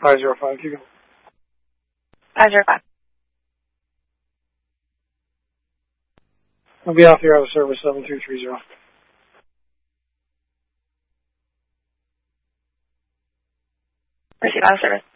505, keep going. 505. I'll be off the air out of service 7230. Receive out of service.